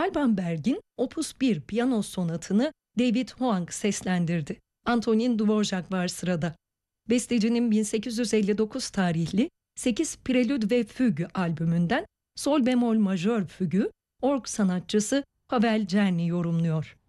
Alban Berg'in Opus 1 piyano sonatını David Hoang seslendirdi. Antonin Dvorak var sırada. Bestecinin 1859 tarihli 8 Prelüd ve Füg albümünden sol bemol majör fügü org sanatçısı Pavel Czerny yorumluyor.